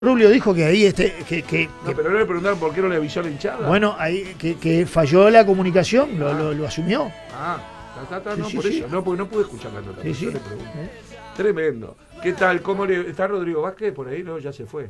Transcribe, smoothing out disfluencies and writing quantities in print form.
Rubio dijo que ahí No, pero no le preguntaron por qué no le avisó a la hinchada. bueno, ahí que falló la comunicación, lo asumió. No, Sí, por sí, eso, no, porque no pude escuchar la nota. Sí, sí. Yo le pregunto. Tremendo. ¿Qué tal? ¿Cómo está Rodrigo Vázquez por ahí? No, ya se fue.